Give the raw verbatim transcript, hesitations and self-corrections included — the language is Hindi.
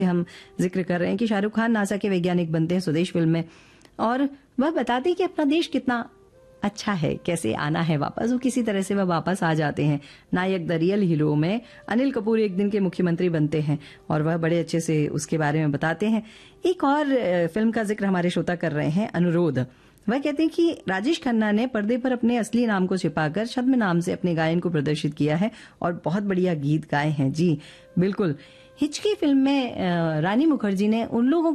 हम जिक्र कर रहे हैं कि शाहरुख खान नासा के वैज्ञानिक बनते हैं स्वदेश फिल्म में, और वह बताते हैं कि अपना देश कितना अच्छा है, कैसे आना है वापस, वो किसी तरह से वह वापस आ जाते हैं। नायक द रियल हीरो में अनिल कपूर एक दिन के मुख्यमंत्री बनते हैं और वह बड़े अच्छे से उसके बारे में बताते हैं। एक और फिल्म का जिक्र हमारे श्रोता कर रहे हैं, अनुरोध। वह कहते हैं कि राजेश खन्ना ने पर्दे पर अपने असली नाम को छिपाकर छद्म नाम से अपने गायन को प्रदर्शित किया है और बहुत बढ़िया गीत गाए हैं। जी बिल्कुल, हिचकी फिल्म में रानी मुखर्जी ने उन लोगों